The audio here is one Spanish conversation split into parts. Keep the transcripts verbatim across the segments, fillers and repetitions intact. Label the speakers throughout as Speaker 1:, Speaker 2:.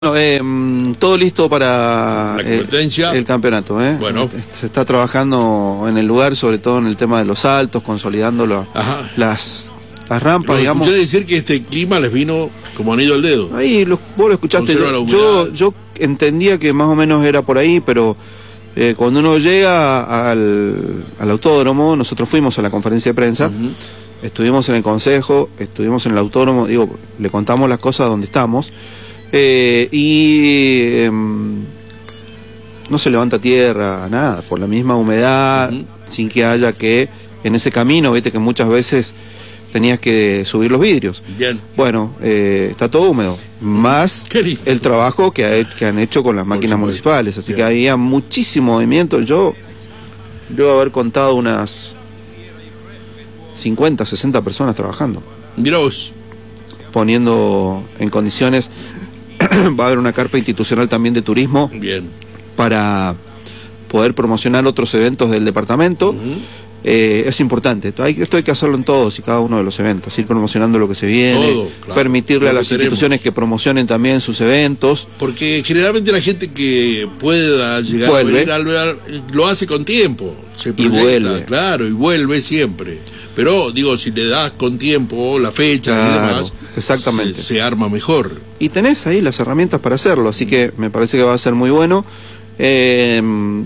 Speaker 1: Bueno, eh, todo listo para
Speaker 2: la competencia.
Speaker 1: Eh, el campeonato. ¿eh?
Speaker 2: Bueno.
Speaker 1: Se está trabajando en el lugar, sobre todo en el tema de los saltos, consolidando lo, las, las rampas,
Speaker 2: lo
Speaker 1: digamos.
Speaker 2: Escuché decir que este clima les vino como anillo al dedo.
Speaker 1: Ahí lo, vos lo escuchaste. Yo, yo, yo entendía que más o menos era por ahí, pero eh, cuando uno llega al, al autódromo, nosotros fuimos a la conferencia de prensa, uh-huh. estuvimos en el consejo, estuvimos en el autódromo, digo, le contamos las cosas donde estamos. Eh, y eh, no se levanta tierra, nada, por la misma humedad, uh-huh. sin que haya que, en ese camino, viste que muchas veces tenías que subir los vidrios.
Speaker 2: Bien.
Speaker 1: Bueno, eh, está todo húmedo, más el trabajo que, ha, que han hecho con las máquinas municipales, así Bien. que había muchísimo movimiento. Yo debo haber contado unas cincuenta, sesenta personas trabajando.
Speaker 2: Mirá vos.
Speaker 1: Poniendo en condiciones. Va a haber una carpa institucional también de turismo.
Speaker 2: Bien.
Speaker 1: Para poder promocionar otros eventos del departamento. Uh-huh. eh, es importante. Esto hay, esto hay que hacerlo en todos y cada uno de los eventos. Ir promocionando lo que se viene. Todo, claro. Permitirle a las tenemos. instituciones que promocionen también sus eventos.
Speaker 2: Porque generalmente la gente que pueda llegar vuelve. a venir al lugar lo hace con tiempo. Se proyecta, y vuelve. Claro, y vuelve siempre. Pero, digo, si le das con tiempo la fecha claro, y demás,
Speaker 1: exactamente.
Speaker 2: Se, se arma mejor.
Speaker 1: Y tenés ahí las herramientas para hacerlo, así que me parece que va a ser muy bueno. Eh,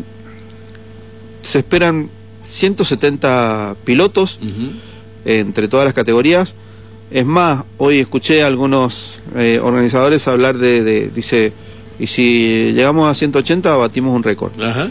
Speaker 1: se esperan ciento setenta pilotos uh-huh. eh, entre todas las categorías. Es más, hoy escuché a algunos eh, organizadores hablar de, de, dice, y si llegamos a ciento ochenta batimos un récord.
Speaker 2: Ajá.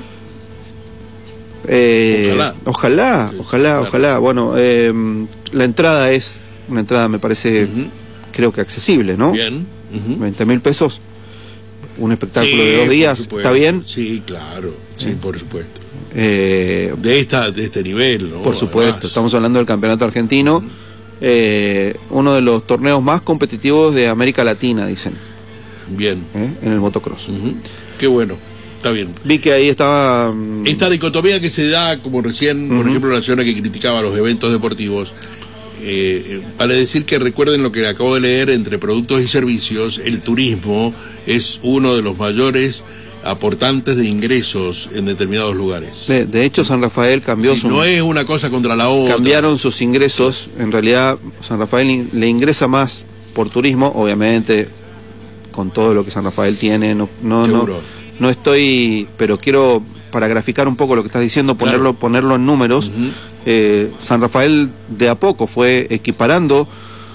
Speaker 1: Eh, ojalá, ojalá,
Speaker 2: sí,
Speaker 1: ojalá,
Speaker 2: claro.
Speaker 1: ojalá. Bueno, eh, la entrada es una entrada, me parece, uh-huh. creo que accesible, ¿no?
Speaker 2: Bien. Uh-huh.
Speaker 1: veinte mil pesos, un espectáculo
Speaker 2: sí,
Speaker 1: de dos días, ¿está bien?
Speaker 2: Sí, claro, sí, sí. por supuesto.
Speaker 1: Eh,
Speaker 2: de esta, de este nivel, ¿no?
Speaker 1: Por supuesto, Además. estamos hablando del campeonato argentino, uh-huh. eh, uno de los torneos más competitivos de América Latina, dicen.
Speaker 2: Bien.
Speaker 1: ¿Eh? En el motocross.
Speaker 2: Uh-huh. Qué bueno. Está bien.
Speaker 1: Vi que ahí estaba... Um...
Speaker 2: Esta dicotomía que se da, como recién, uh-huh. por ejemplo, la señora que criticaba los eventos deportivos, eh, vale decir que recuerden lo que acabo de leer, entre productos y servicios, el turismo es uno de los mayores aportantes de ingresos en determinados lugares.
Speaker 1: De, de hecho, San Rafael cambió
Speaker 2: sí,
Speaker 1: su...
Speaker 2: No es una cosa contra la otra.
Speaker 1: Cambiaron sus ingresos, en realidad San Rafael le ingresa más por turismo, obviamente, con todo lo que San Rafael tiene, no... no, no No estoy, pero quiero, para graficar un poco lo que estás diciendo, ponerlo, claro. ponerlo en números. Uh-huh. eh, San Rafael de a poco fue equiparando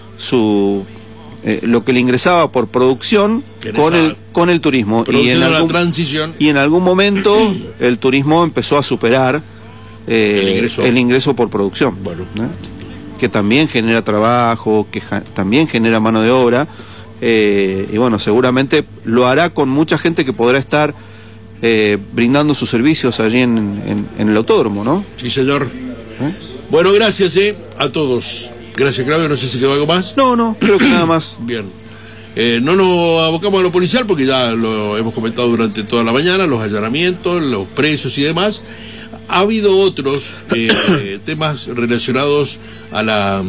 Speaker 1: su eh, lo que le ingresaba por producción con el, con el turismo. Y en, algún,
Speaker 2: transición.
Speaker 1: y en algún momento el turismo empezó a superar eh, el, ingreso. el ingreso por producción.
Speaker 2: Bueno.
Speaker 1: ¿eh? Que también genera trabajo, que ja, también genera mano de obra. Eh, y bueno, seguramente lo hará con mucha gente que podrá estar eh, brindando sus servicios allí en, en, en el autódromo, ¿no?
Speaker 2: Sí, señor. ¿Eh? Bueno, gracias eh, a todos. Gracias, Claudio. No sé si quedó algo más.
Speaker 1: No, no, creo que nada más.
Speaker 2: Bien. Eh, no nos abocamos a lo policial porque ya lo hemos comentado durante toda la mañana, los allanamientos, los presos y demás. Ha habido otros eh, temas relacionados a la...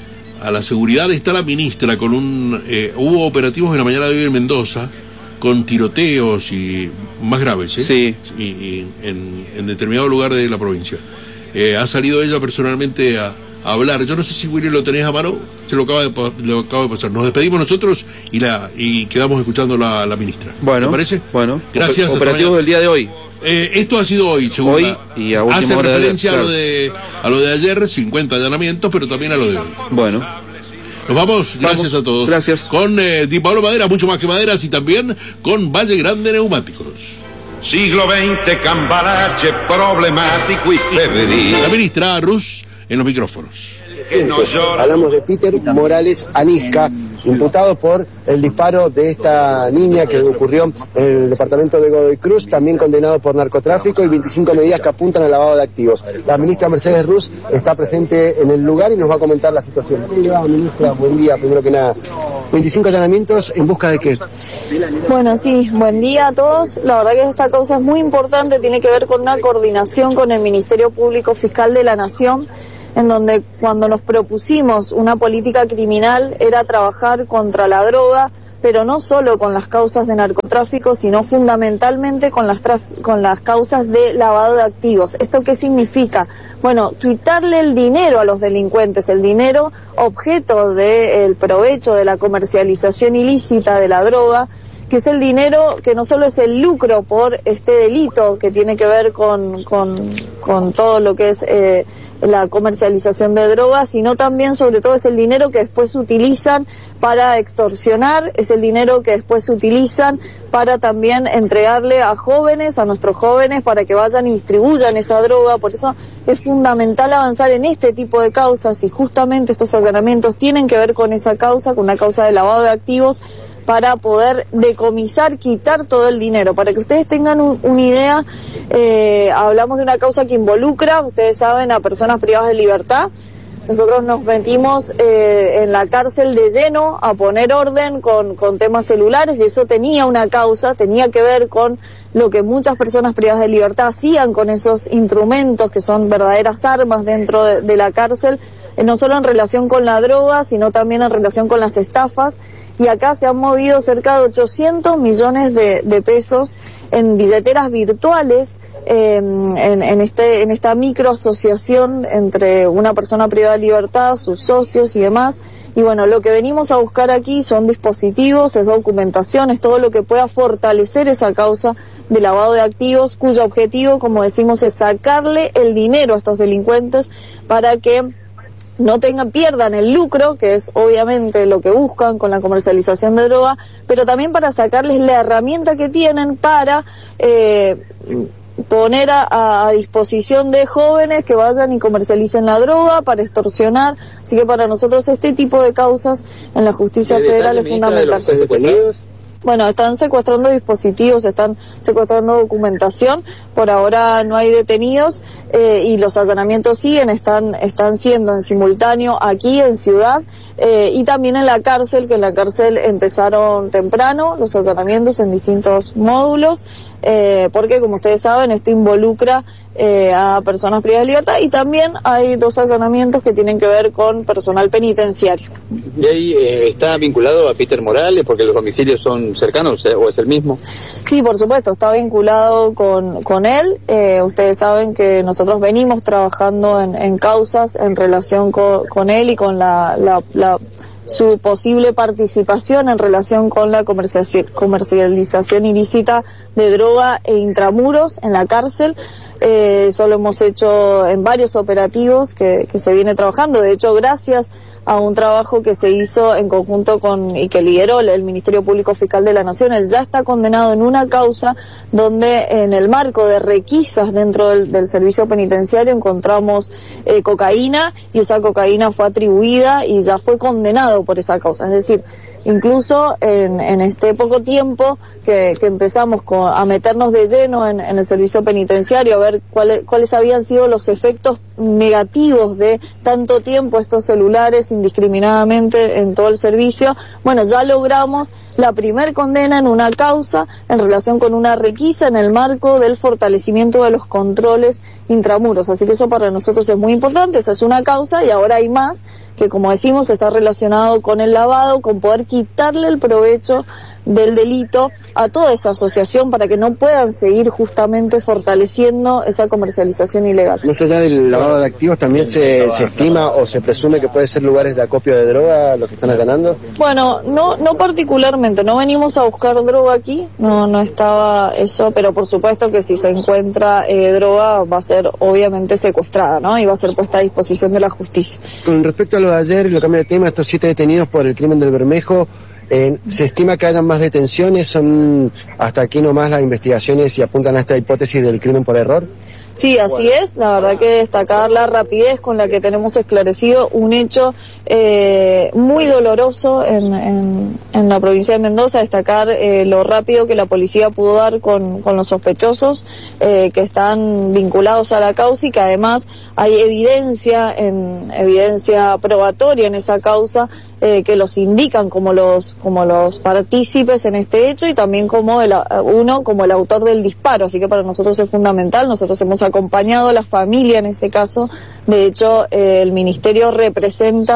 Speaker 2: A la seguridad. Está la ministra con un... Eh, hubo operativos en la mañana de hoy en Mendoza con tiroteos y más graves, ¿eh?
Speaker 1: Sí.
Speaker 2: Y, y en, en determinado lugar de la provincia. Eh, ha salido ella personalmente a, a hablar. Yo no sé si Willy lo tenés a mano, se lo acaba de, lo acaba de pasar. Nos despedimos nosotros y la y quedamos escuchando a la, la ministra.
Speaker 1: Bueno.
Speaker 2: ¿Te parece?
Speaker 1: Bueno.
Speaker 2: Gracias.
Speaker 1: Operativos del día de hoy.
Speaker 2: Eh, esto ha sido hoy, según
Speaker 1: hoy y a
Speaker 2: hace
Speaker 1: hora
Speaker 2: referencia
Speaker 1: de,
Speaker 2: claro. a lo de a lo de ayer, cincuenta allanamientos, pero también a lo de hoy.
Speaker 1: Bueno.
Speaker 2: Nos vamos, gracias
Speaker 1: vamos.
Speaker 2: a todos.
Speaker 1: Gracias.
Speaker 2: Con eh, Di Pablo Maderas, mucho más que maderas, y también con Valle Grande Neumáticos.
Speaker 3: Siglo veinte, cambalache problemático y febril.
Speaker 2: La ministra Rus en los micrófonos.
Speaker 4: Hablamos de Peter Morales Anisca, imputado por el disparo de esta niña que ocurrió en el departamento de Godoy Cruz, también condenado por narcotráfico y veinticinco medidas que apuntan al lavado de activos. La ministra Mercedes Rus está presente en el lugar y nos va a comentar la situación. ¿Cómo le va, ministra? Buen día, primero que nada. veinticinco allanamientos, ¿en busca de qué?
Speaker 5: Bueno, sí, buen día a todos. La verdad que esta causa es muy importante, tiene que ver con una coordinación con el Ministerio Público Fiscal de la Nación, en donde cuando nos propusimos una política criminal era trabajar contra la droga, pero no solo con las causas de narcotráfico, sino fundamentalmente con las, con las causas de lavado de activos. ¿Esto qué significa? Bueno, quitarle el dinero a los delincuentes, el dinero objeto del provecho de la comercialización ilícita de la droga, que es el dinero que no solo es el lucro por este delito que tiene que ver con, con, con todo lo que es eh, la comercialización de drogas, sino también sobre todo es el dinero que después utilizan para extorsionar, es el dinero que después utilizan para también entregarle a jóvenes, a nuestros jóvenes, para que vayan y distribuyan esa droga. Por eso es fundamental avanzar en este tipo de causas, y justamente estos allanamientos tienen que ver con esa causa, con una causa de lavado de activos, para poder decomisar, quitar todo el dinero. Para que ustedes tengan un, una idea, eh, hablamos de una causa que involucra, ustedes saben, a personas privadas de libertad. Nosotros nos metimos eh, en la cárcel de lleno a poner orden con, con temas celulares, y eso tenía una causa, tenía que ver con lo que muchas personas privadas de libertad hacían con esos instrumentos que son verdaderas armas dentro de, de la cárcel, eh, no solo en relación con la droga, sino también en relación con las estafas. Y acá se han movido cerca de ochocientos millones de, de pesos en billeteras virtuales, eh, en, en, este, en esta microasociación entre una persona privada de libertad, sus socios y demás. Y bueno, lo que venimos a buscar aquí son dispositivos, es documentación, es todo lo que pueda fortalecer esa causa de lavado de activos, cuyo objetivo, como decimos, es sacarle el dinero a estos delincuentes para que no tengan, pierdan el lucro, que es obviamente lo que buscan con la comercialización de droga, pero también para sacarles la herramienta que tienen para eh, poner a, a disposición de jóvenes que vayan y comercialicen la droga, para extorsionar. Así que para nosotros este tipo de causas en la justicia federal es fundamental. Bueno, están secuestrando dispositivos, están secuestrando documentación, por ahora no hay detenidos, eh, y los allanamientos siguen, están, están siendo en simultáneo aquí en Ciudad, eh, y también en la cárcel, que en la cárcel empezaron temprano los allanamientos en distintos módulos, eh, porque como ustedes saben esto involucra eh, a personas privadas de libertad, y también hay dos allanamientos que tienen que ver con personal penitenciario.
Speaker 6: ¿Y ahí eh, está vinculado a Peter Morales porque los domicilios son cercanos o es el mismo?
Speaker 5: Sí, por supuesto, está vinculado con, con él. Eh, ustedes saben que nosotros venimos trabajando en, en causas en relación con, con él y con la, la, la su posible participación en relación con la comercialización ilícita de droga e intramuros en la cárcel. Eh, eso lo hemos hecho en varios operativos que, que se viene trabajando. De hecho, gracias a un trabajo que se hizo en conjunto con y que lideró el Ministerio Público Fiscal de la Nación, él ya está condenado en una causa donde en el marco de requisas dentro del, del servicio penitenciario encontramos eh, cocaína, y esa cocaína fue atribuida y ya fue condenado por esa causa. Es decir, incluso en, en este poco tiempo que, que empezamos con, a meternos de lleno en, en el servicio penitenciario, a ver cuáles, cuáles habían sido los efectos negativos de tanto tiempo estos celulares indiscriminadamente en todo el servicio, bueno, ya logramos la primer condena en una causa en relación con una requisa en el marco del fortalecimiento de los controles intramuros. Así que eso para nosotros es muy importante, esa es una causa, y ahora hay más que, como decimos, está relacionado con el lavado, con poder quitarle el provecho del delito a toda esa asociación para que no puedan seguir justamente fortaleciendo esa comercialización ilegal.
Speaker 4: Más allá del lavado de activos, ¿también se, se estima o se presume que puede ser lugares de acopio de droga los que están allanando?
Speaker 5: Bueno, no no particularmente, no venimos a buscar droga aquí, no no estaba eso, pero por supuesto que si se encuentra eh, droga va a ser obviamente secuestrada, ¿no? Y va a ser puesta a disposición de la justicia.
Speaker 4: Con respecto a lo de ayer, lo cambio de tema, estos siete detenidos por el crimen del Bermejo, Eh, se estima que hayan más detenciones, son hasta aquí nomás las investigaciones y apuntan a esta hipótesis del crimen por error.
Speaker 5: Sí, así es, la verdad que destacar la rapidez con la que tenemos esclarecido un hecho eh, muy doloroso en, en, en la provincia de Mendoza, destacar eh, lo rápido que la policía pudo dar con, con los sospechosos eh, que están vinculados a la causa, y que además hay evidencia, en, evidencia probatoria en esa causa eh, que los indican como los, como los partícipes en este hecho, y también como el, uno como el autor del disparo. Así que para nosotros es fundamental, nosotros hemos acompañado a la familia en ese caso. De hecho, eh, el Ministerio representa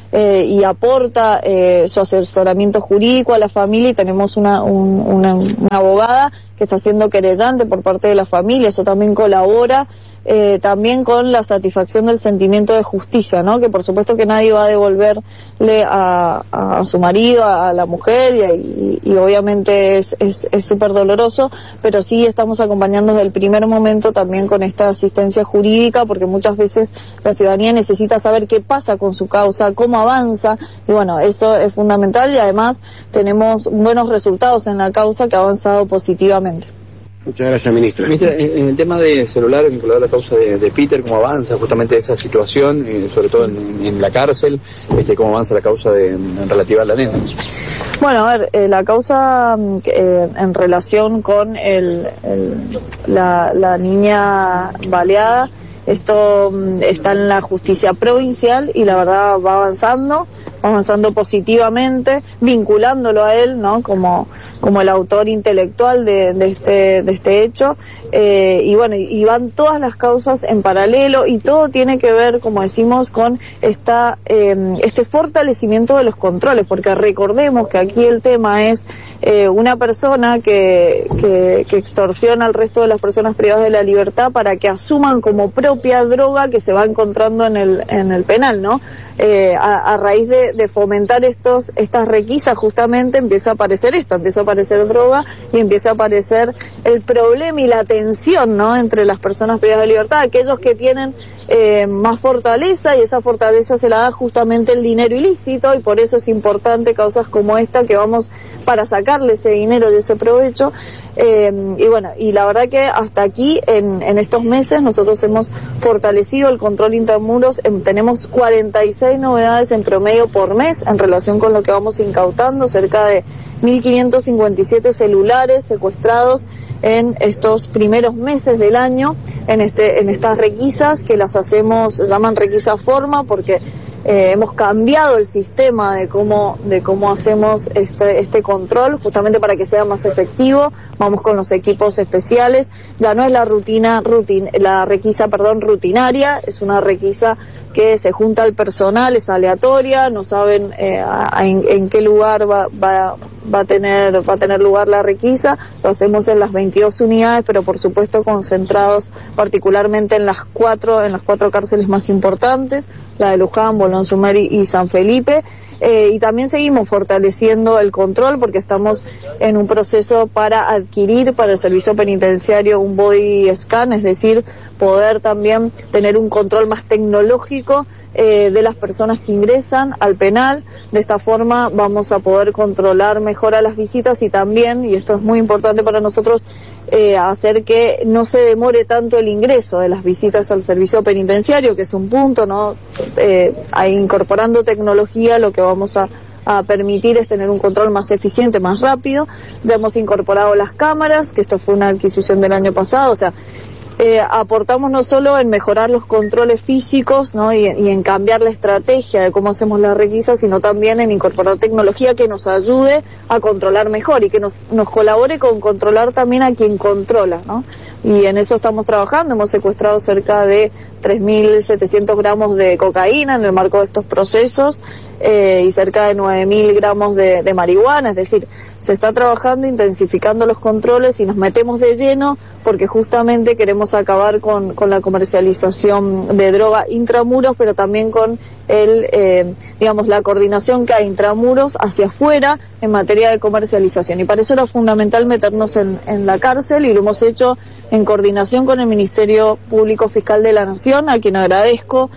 Speaker 5: eh, y aporta eh, su asesoramiento jurídico a la familia, y tenemos una, un, una, una abogada que está siendo querellante por parte de la familia. Eso también colabora eh, también con la satisfacción del sentimiento de justicia, ¿no? Que por supuesto que nadie va a devolverle a, a su marido, a, a la mujer, y, y, y obviamente es es es súper doloroso, pero sí estamos acompañando desde el primer momento también con esta asistencia jurídica, porque muchas veces la ciudadanía necesita saber qué pasa con su causa, cómo avanza, y bueno, eso es fundamental, y además tenemos buenos resultados en la causa que ha avanzado positivamente.
Speaker 4: Muchas gracias, ministra.
Speaker 6: Ministra, en el tema de celular vinculado a la causa de, de Peter, ¿cómo avanza justamente esa situación, eh, sobre todo en, en la cárcel? Este, ¿Cómo avanza la causa de, en relativa a la nena?
Speaker 5: Bueno, a ver, eh, la causa eh, en relación con el, el, la, la niña baleada, esto está en la justicia provincial y la verdad va avanzando, va avanzando positivamente, vinculándolo a él, ¿no? Como como el autor intelectual de, de este de este hecho, eh, y bueno, y van todas las causas en paralelo, y todo tiene que ver, como decimos, con esta eh, este fortalecimiento de los controles, porque recordemos que aquí el tema es eh, una persona que, que que extorsiona al resto de las personas privadas de la libertad para que asuman como propia droga que se va encontrando en el en el penal, ¿no? Eh, a, a raíz de, de fomentar estos estas requisas, justamente empieza a aparecer esto, empieza a aparecer droga y empieza a aparecer el problema y la tensión, ¿no? Entre las personas privadas de libertad, aquellos que tienen eh, más fortaleza, y esa fortaleza se la da justamente el dinero ilícito, y por eso es importante causas como esta, que vamos para sacarle ese dinero de ese provecho. Eh, y bueno, y la verdad que hasta aquí en, en estos meses nosotros hemos fortalecido el control intramuros, eh, tenemos cuarenta y seis novedades en promedio por mes en relación con lo que vamos incautando, cerca de mil quinientos cincuenta y siete celulares secuestrados en estos primeros meses del año, en este en estas requisas que las hacemos, se llaman requisa forma, porque eh, hemos cambiado el sistema de cómo de cómo hacemos este este control, justamente para que sea más efectivo. Vamos con los equipos especiales, ya no es la rutina rutin, la requisa perdón rutinaria, es una requisa que se junta al personal, es aleatoria, no saben eh, a, a en, en qué lugar va, va va a tener va a tener lugar la requisa. Lo hacemos en las veintidós unidades, pero por supuesto concentrados particularmente en las cuatro en las cuatro cárceles más importantes, la de Luján, Bolón Sumeri y San Felipe. Eh, y también seguimos fortaleciendo el control, porque estamos en un proceso para adquirir para el servicio penitenciario un body scan, es decir, poder también tener un control más tecnológico eh, de las personas que ingresan al penal. De esta forma vamos a poder controlar mejor a las visitas, y también, y esto es muy importante para nosotros, eh, hacer que no se demore tanto el ingreso de las visitas al servicio penitenciario, que es un punto, ¿no? Eh, incorporando tecnología, lo que vamos a a permitir es tener un control más eficiente, más rápido. Ya hemos incorporado las cámaras, que esto fue una adquisición del año pasado, o sea, eh, aportamos no solo en mejorar los controles físicos, ¿no? y, y en cambiar la estrategia de cómo hacemos las requisas, sino también en incorporar tecnología que nos ayude a controlar mejor y que nos, nos colabore con controlar también a quien controla, ¿no? Y en eso estamos trabajando. Hemos secuestrado cerca de tres mil setecientos gramos de cocaína en el marco de estos procesos, eh, y cerca de nueve mil gramos de, de marihuana. Es decir, se está trabajando, intensificando los controles, y nos metemos de lleno porque justamente queremos acabar con, con la comercialización de droga intramuros, pero también con el, eh, digamos, la coordinación que hay intramuros hacia afuera en materia de comercialización. Y para eso era fundamental meternos en, en la cárcel, y lo hemos hecho en coordinación con el Ministerio Público Fiscal de la Nación, a quien agradezco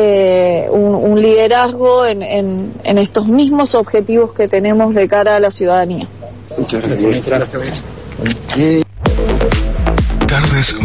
Speaker 5: eh, un, un liderazgo en, en, en estos mismos objetivos que tenemos de cara a la ciudadanía.
Speaker 4: Muchas gracias. Muchas gracias.